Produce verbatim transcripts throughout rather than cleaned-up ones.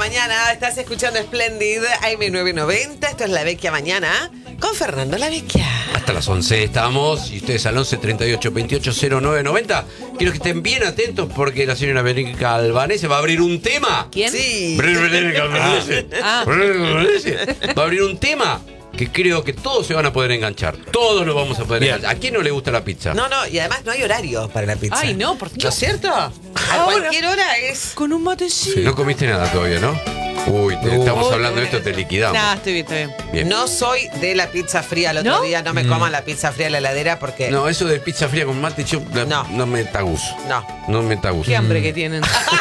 mañana. Estás escuchando Splendid A M nueve noventa. Esto es La Vecchia Mañana con Fernando La Vecchia. Hasta las once estamos y ustedes al once treinta y ocho veintiocho cero nueve noventa. Quiero que estén bien atentos porque la señora Verónica Albanese va a abrir un tema. ¿Quién? Sí. Verónica Albanese. Ah. Va a abrir un tema que creo que todos se van a poder enganchar. Todos nos vamos a poder Bien. enganchar. ¿A quién no le gusta la pizza? No, no, y además no hay horario para la pizza. Ay, no, ¿por qué? ¿No es cierto? A Ahora. cualquier hora es. Con un matecito. No comiste nada todavía, ¿no? Uy, te- Uy. estamos hablando de esto, te liquidamos. Nah, estoy bien, estoy bien. Bien. No soy de la pizza fría el otro ¿No? día. No me coman la pizza fría en la heladera porque. No, eso de pizza fría con mate, yo la- No. no me da gusto. No. No me da gusto. Qué hambre que tienen.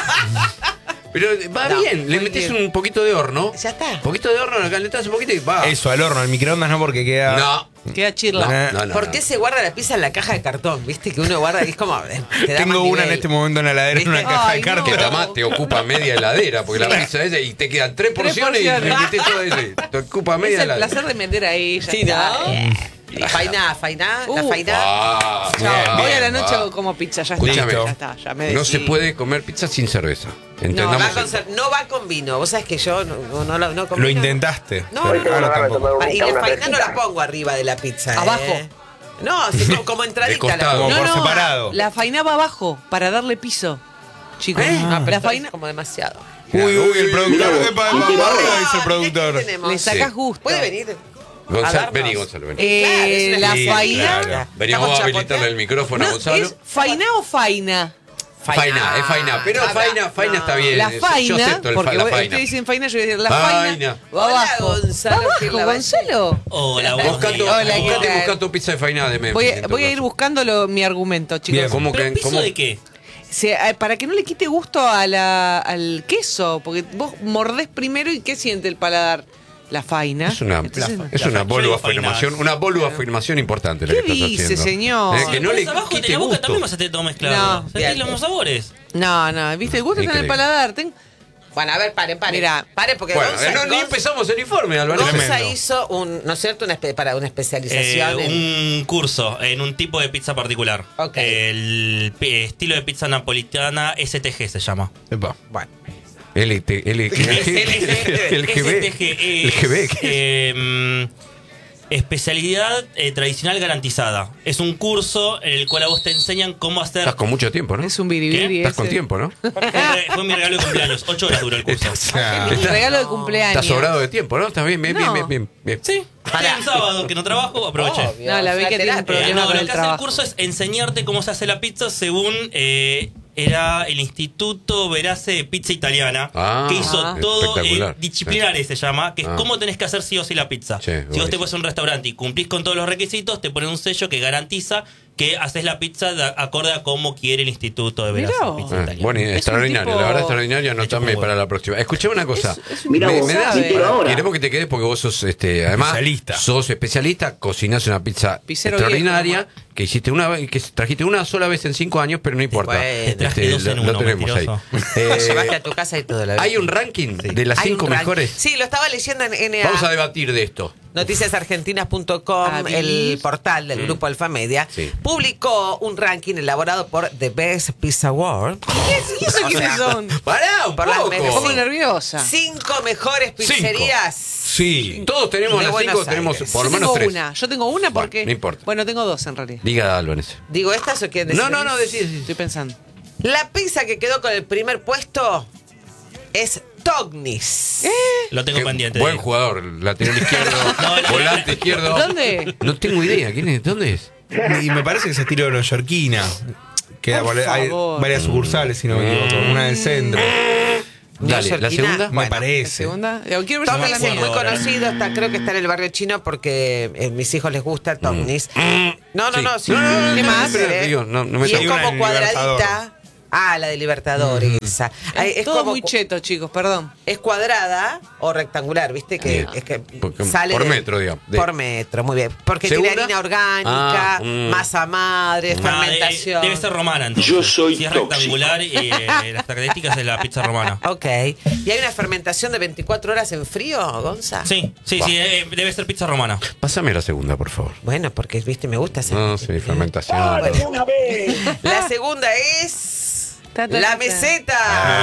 Pero va No, bien, le muy metes bien. un poquito de horno. Ya está. Un poquito de horno, lo calentás un poquito y va. Eso, al horno, al microondas no, porque queda. No. Queda chirla. No, no, no, ¿Por no. qué se guarda la pizza en la caja de cartón? ¿Viste? Que uno guarda y es como. eh, te da Tengo más una en nivel. este momento en la heladera, en una ¿Viste? caja Ay, de no. cartón. Que además te ocupa media heladera, porque la pizza esa y te quedan tres porciones, porciones. y le metes todo ese. Te ocupa Es media el heladera. placer de meter ahí. Ya Sí, está. ¿no? Eh. Fainá, fainá, la Uh. fainá. Ah, Chao. bien, Hoy a la bien, noche va. como pizza, ya está. Escúchame. Ya está, ya me No se decí. puede comer pizza sin cerveza. Entendamos Va con eso. cer- no va con vino. Vos sabés que yo no, no, no, no combino. Lo intentaste. No, pero no, no. ahora tampoco. Ah, y la fainá no la pongo arriba de la pizza. ¿eh? Abajo. No, sí, como, como entradita. De la costado. pongo. Como No, por no, separado. la faina va abajo para darle piso. Chicos, ¿Eh? No, pero la esto faina es como demasiado. Uy, uy, el productor. Mira vos, Epa, ¿y epa, qué epa, ahora? arriba, dice el ¿qué productor. tenemos? le sacas Sí. gusto. ¿Puede venir? Gonzalo, a darnos? vení, Gonzalo, vení. Eh, Claro, es una la Sí, faina. claro. Veníamos a Estamos habilitarle chapoteando. el micrófono a No, Gonzalo. ¿es faina o faina? Faina, es faina. Pero Habla- faina, faina no. está bien. La Yo faina, acepto el fa- porque la vos- faina. ustedes dicen faina, yo voy a decir la Faina. faina. Va Hola, abajo. Gonzalo, Va ¿quién abajo, la va a Gonzalo. Hola, buenos Buscando, días. Hola, ¿qué buscate tal? buscando pizza de faina de Memphis. Voy, en a- todo voy a caso. ir buscando lo- mi argumento, chicos. Bien. ¿Cómo ¿Pero que, piso cómo? de qué? Se- eh, para que no le quite gusto a la- al queso, porque vos mordés primero y ¿qué siente el paladar? La faina. Es una, Entonces, es la una fa- bolu yo digo afirmación, fainas. una bolu afirmación importante la ¿Qué que estás dice, haciendo. señor? Eh, que no le abajo de quite la boca gusto. también vas a tener todo mezclado. No, Sentís bien. los mismos sabores. No, no, viste, el gusto está en el Increíble. paladar. Ten- Bueno, a ver, paren, paren. Mira. paren porque Bueno, Gonza, eh, no, ni Gonza- empezamos el informe, Álvaro. Gonza Tremendo. hizo un, ¿no es cierto? Una espe- para una especialización Eh, en. un curso en un tipo de pizza particular. Ok. El pi- estilo de pizza napolitana S T G se llama. Epa. Bueno. L T L el G B. S T G El es G B. eh, especialidad eh, tradicional garantizada. Es un curso en el cual a vos te enseñan cómo hacer. Estás con mucho tiempo, ¿no? Es un biribiri. Estás con ese. tiempo, ¿no? Fue, fue mi regalo de cumpleaños. Ocho horas duró el curso. Ah, Un regalo de cumpleaños. Estás sobrado de tiempo, ¿no? Estás bien, bien, bien, No. bien, bien, bien. Sí. Pará. Un sábado que no trabajo, aproveché. Obvio, No, la es vi una que tiene terapia. problema Eh, no, con lo el que hace el trabajo. curso es enseñarte cómo se hace la pizza según eh, era el Instituto Verace de Pizza Italiana, Ah, que hizo ah. todo eh, Espectacular. disciplinares se llama, que es Ah. cómo tenés que hacer sí o sí la pizza. Sí, si vos buenísimo. te vas a un restaurante y cumplís con todos los requisitos, te ponen un sello que garantiza que haces la pizza de acorde a cómo quiere el Instituto de Verace Mirá de vos. Pizza Ah, Italiana. bueno, Es un extraordinario, tipo- la verdad extraordinario, Hecho anotame con para huevo. la próxima. Escuchame una cosa. Es un Mira tipo vos, que sabe. sí, pero ahora. Queremos que te quedes porque vos sos, este, además, Especialista. sos especialista, cocinás una pizza Pizzero extraordinaria, viejo, que hiciste una que trajiste una sola vez en cinco años, pero no importa. bueno. Te traje dos en lo, uno, lo tenemos mentiroso. ahí. Lo Eh, llevaste a tu casa y todo. La hay un ranking de las Hay cinco un ranking. mejores. Sí, lo estaba leyendo en N A. Vamos a debatir de esto. noticias argentinas punto com, A ver. el portal del grupo Alfa Media, Sí. publicó un ranking elaborado por The Best Pizza World. ¿Y eso quiénes son? Pará un Por las poco. medias. Me pongo Sí. nerviosa. Cinco mejores Cinco. pizzerías. Sí. Todos tenemos De las Buenos cinco, tenemos Aires. por Yo lo menos tengo tres. una. Yo tengo una Bueno, porque. no importa. Bueno, tengo dos en realidad. Diga Álvarez. ¿Digo estas o quieren decir? No, no, no, decí, decí. Estoy pensando. La pizza que quedó con el primer puesto es Tognis. Lo tengo Qué pendiente. Buen jugador, lateral izquierdo, No, no, volante izquierdo. ¿Dónde? No tengo idea, ¿quién es? ¿Dónde es? Y me parece que es estilo neoyorquina. Queda Por por- hay favor. varias sucursales, si no me equivoco. Una del centro. Dale, ¿la Neoyorquina. segunda? Me Bueno, ¿La parece. segunda? Eh, Quiero ver si Tognis está es la muy acuerdo ahora. conocido, está, creo que está en el barrio chino porque a mis hijos les gusta Tognis. No, no, Sí. no. sí. No, no, no, ¿Qué no, más? pero Eh, digo, no, no me y toques. es Hay una como en cuadradita. Libertador. Ah, la de Libertadores. esa. Ay, Es Es todo como muy cheto, chicos, perdón. es cuadrada o rectangular, ¿viste? Que, Ah. es que Porque- sale por de- metro, digamos, de- Por metro, muy bien. Porque ¿Segunda? tiene harina orgánica, Ah, mm. masa madre, Ah, fermentación. eh, debe ser romana entonces. Yo soy Si es tóxico. rectangular y eh, las características de la pizza romana. Ok. ¿Y hay una fermentación de veinticuatro horas en frío, Gonza? Sí, sí, sí, eh, debe ser pizza romana. Pásame la segunda, por favor. Bueno, porque, viste, me gusta esa. No, sí, fermentación. Bueno. La segunda es Ta, ta, La ta. meseta.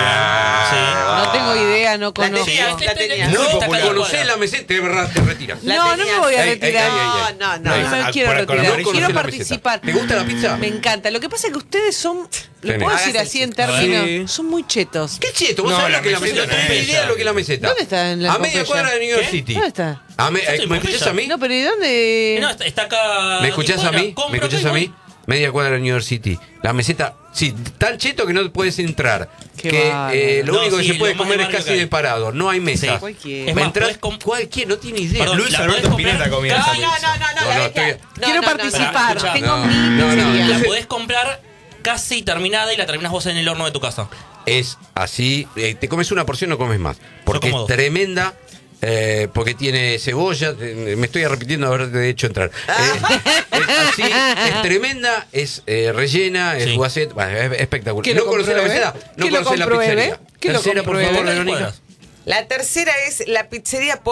Ah, No tengo idea, no La conozco. tenía, la tenía. No, Está porque cada conocés cuadra. la meseta, te, te retiras. La No, no tenía. me voy a Ey, ey, retirar. ey, ey, ey. No, no, No, no. me Ah, quiero por- con retirar. amarillo Quiero la meseta. participar. ¿Te gusta la pizza? Me encanta. Lo que pasa es que ustedes son, lo Tenés. puedo decir Hágase así en el términos, Sí. son muy chetos. ¿Qué cheto? ¿Vos No, sabés la lo que es la meseta meseta? no ¿No tenés es idea de lo que es la ella. meseta? ¿Dónde está en la A media Pompeya? cuadra de New York ¿Qué? City. ¿Dónde está? A me- Estoy en ¿Me escuchás Pompeya. a mí? No, pero ¿y dónde? No, está, está acá. ¿Me escuchás a Bueno, mí? ¿Me compro escuchás acá a mí? igual. Media cuadra de New York City. La meseta, sí, tan cheto que no puedes entrar. Qué que bárbaro. eh, lo No, único sí, que se puede lo más comer de es barrio casi que hay. de parado. No hay mesa. Sí. Cualquiera. Es Va a más, entrar podés com- cualquier, no tiene idea. Perdón, Luis la Alberto podés comprar- Spinetta comía esa No, pizza. no, no, no, No, la no, bestia. estoy- No, Quiero no, no, participar. escuchá. Tengo No, mi no, no. pizzería. La podés comprar casi terminada y la terminás vos en el horno de tu casa. Es así, eh, te comes una porción, no comes más. Porque es cómodo. tremenda, eh, porque tiene cebolla, eh, me estoy repitiendo haberte hecho entrar. Eh, es así, es tremenda, es eh, rellena, es Sí. guacet, bueno, es espectacular. ¿Qué ¿No lo conocés la compruebe? meseta? No ¿Qué lo conocés la compruebe? pizzería. ¿Qué lo Tercera, por compruebe? favor, ¿Cuántas Verónica. cuadras? La tercera es la pizzería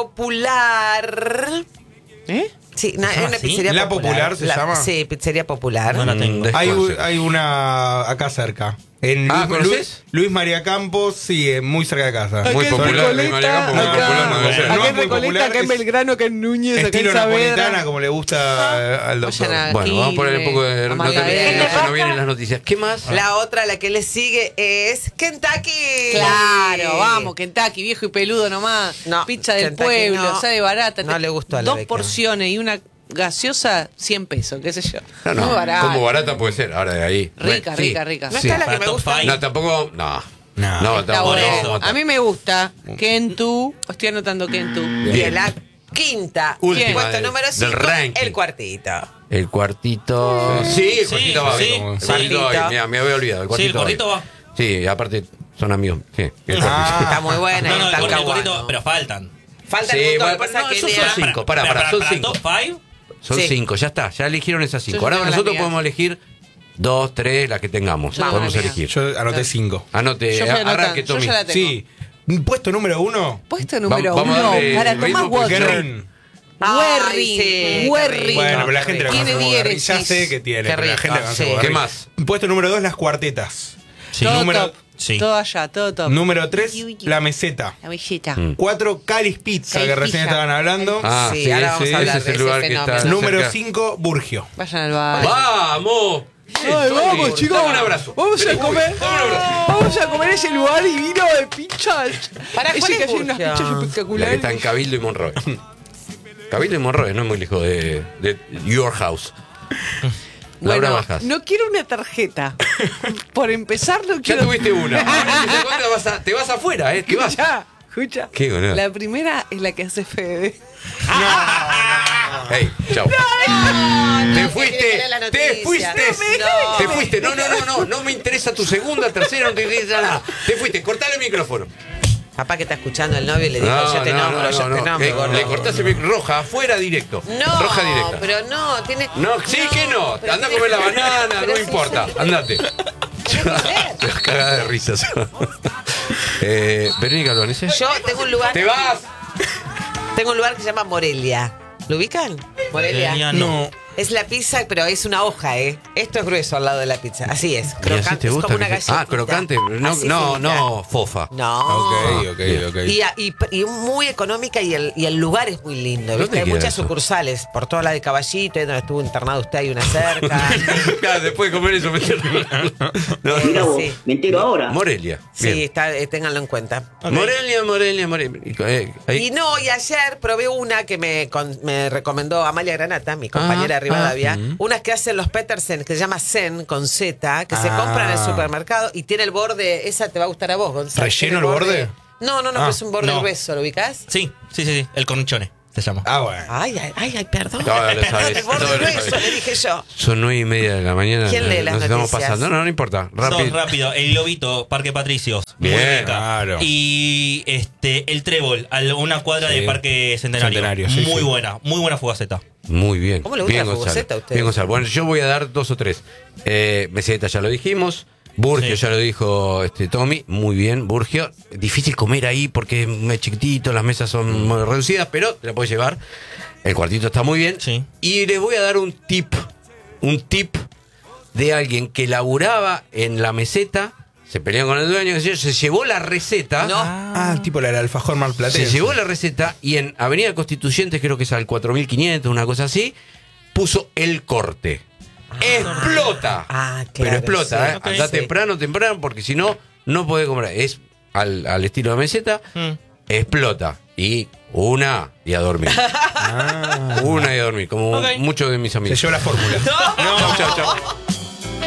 popular. ¿Eh? Sí, no, ¿Se es llama una así? pizzería ¿La popular. Popular se llama? Sí, pizzería popular. No la Mm, tengo. Hay, desconozco. hay una acá cerca. En Ah, Luis, ¿conocés? Luis, Luis María Campos, sí, eh, muy cerca de casa. Muy Acá en popular, Recoleta, Luis María Campos, muy acá- popular, no debe ser. Acá No en es muy Recoleta, popular, acá en es Belgrano, acá en Núñez, acá en Estilo Saavedra. napolitana, como le gusta al doctor. Vayan a- Bueno, vamos a poner un poco de Quilmes, no, te- Amalgadera. no se nos vienen las noticias. ¿Qué más? La otra, la que le sigue, es Kentucky. Claro, vamos, Kentucky, viejo y peludo nomás. No, Pizza del Kentucky pueblo, no. sale barata. No le gustó a la Dos Beca. porciones y una gaseosa, cien pesos, qué sé yo. No, no, Muy barata. como barata puede ser, ahora de ahí. Rica, Sí. rica, rica. No Sí. está la que Para me top gusta. five. No, tampoco, no. No. No, Está tampoco. bueno. no, A mí me gusta Kentu. Estoy anotando Kentu. Y en la quinta, Última puesto del- número del cinco, ranking. el cuartito. El cuartito. Sí, el Sí, cuartito va sí. bien. El Sí. cuartito va bien. Cuartito. Mira, me había olvidado. El Sí, el cuartito cuartito bien. va. Sí, aparte son amigos. Sí, el cuartito. Ah. Está muy buena. No, no, está el el cuartito, caguano. pero faltan. Falta Sí, el punto, bueno, lo que pasa no, que esos Nea- son cinco. Pará, pará, son cinco. top five, Son Sí. cinco, ya está. Ya eligieron esas cinco. Yo Ahora tengo las nosotros mías. podemos elegir dos, tres, las que tengamos. Yo tengo Podemos las mías. elegir. Yo anoté cinco. Anote, Yo fui arranque, anotando, yo Tommy. ya la tengo. Sí. Puesto número uno. Puesto número vamos a uno darle para ritmo Tomás porque Watson. Guerrín. Ay, Werring, sí, Werring. qué rico. Bueno, pero la gente lo Qué conoce Tiene como Guerrín. Ya diéresis. sé que tiene, Qué pero la rico, gente lo conoce sí. como ¿Qué Guerrín. más? Puesto número dos, las cuartetas. Sí. Todo Número- top. Sí. Todo allá, todo top. Número tres, la meseta. La bellita. Mm. Cuatro, Calis Pizza, Calis que recién Pizza. estaban hablando. Ah, Sí, sí, ahora vamos ese, a hablar ese es de el ese lugar que fenómeno. está Número cerca. cinco, Burgio. Vayan al bar. ¡Vamos! Bien, Ay, Tommy. vamos, chicos. Dame un abrazo. Vamos a Vení, comer. dame un abrazo. Vamos a comer ese lugar divino de pizzas. ¿Para Ese cuál que es hacen unas Burgio? pizzas La que espectaculares. está en Cabildo y Monroe. Cabildo y Monroe, no es muy lejos de, de Your House. Laura Bueno, Bajas. no quiero una tarjeta. Por empezar, no Ya quiero. tuviste una. Ahora te, sacó, te, vas a- te vas afuera, ¿eh? ¿Qué vas? Escucha, escucha. Qué boludo. La primera es la que hace Fede. Ey, chao. No, Te no, fuiste, que quiere la te noticia. fuiste, No. te fuiste. No, no, no, no, no me interesa tu segunda, tercera, no te interesa nada. Te fuiste, cortale el micrófono. Capaz que está escuchando el novio y le dijo, yo te nombro, yo te nombro. Eh, gordo. le cortás el micrófono. Roja, afuera directo. No, Roja directa. pero no, tiene... No, sí que no. pero Anda a tiene- comer la banana, pero no sí, importa. sí. Andate. Tiene que ver. Te vas cagada de risas. eh, Verónica Albanese. Yo tengo un lugar... ¡Te vas! Tengo un lugar que se llama Morelia. ¿Lo ubican? Morelia. Morelia, no. Es la pizza, pero es una hoja, ¿eh? Esto es grueso al lado de la pizza. Así es. ¿Y así Crocante. te gusta? Es como una que se- galletita. Ah, crocante. No, Así no, finita. no, fofa. No. Ok, ok, ok. Y, a- y, y muy económica y el, y el lugar es muy lindo. ¿Dónde ¿viste? Hay queda muchas eso? sucursales por toda la de Caballito, ahí donde estuvo internado usted, hay una cerca. Claro, después de comer eso me no, Mira vos, Sí. me entero ahora. Morelia. Sí, Bien. está, eh, ténganlo en cuenta. Morelia, Morelia, Morelia. Y, eh, ahí- Y no, y ayer probé una que me, con- me recomendó Amalia Granata, mi compañera Ah, de Rivadavia, ah, mm. unas que hacen los Petersen, que se llama Zen con Z, que se Ah. compran en el supermercado y tiene el borde, esa te va a gustar a vos, Gonzalo. ¿Relleno Tiene el borde? No, no, no, Ah, pero es un borde no. grueso, ¿lo ubicás? Sí, sí, sí, sí. El cornichone se llama. Ah, bueno. Ay, ay, ay, ay, perdón. Todo lo Perdón, sabes, el borde todo lo grueso, sabes. le dije yo. Son nueve y media de la mañana. ¿Quién lee las Nos estamos noticias? pasando. No, no, no importa. Dos, Rápido. rápido. El Lobito, Parque Patricios. Muy Bien, rica. claro. Y este el Trébol, a una cuadra Sí. de Parque Centenario. Centenario, sí, muy sí. buena, muy buena fugaceta. Muy bien. ¿Cómo le gusta bien, la Gonzalo. fugaceta a ustedes? Bien, Gonzalo. Bueno, yo voy a dar dos o tres. Eh, Meseta ya lo dijimos. Burgio Sí. ya lo dijo este Tommy. Muy bien, Burgio. Difícil comer ahí porque es muy chiquitito, las mesas son muy reducidas, pero te la puedes llevar. El cuartito está muy bien. Sí. Y les voy a dar un tip. Un tip de alguien que laburaba en la meseta, se peleó con el dueño, qué sé yo, se llevó la receta. No. Ah, tipo la del alfajor Se marplatense. llevó la receta y en Avenida Constituyentes, creo que es al cuatro mil quinientos, una cosa así, puso el corte. ¡Explota! Ah, claro, Pero explota, sí. ¿eh? Ok. Anda Sí. temprano, temprano, porque si no, no podés comprar. Es al, al estilo de meseta, Mm. explota. Y una y a dormir. Ah. Una y a dormir, como Ok. muchos de mis Se amigos. llevó la fórmula. Chau, chau, chau.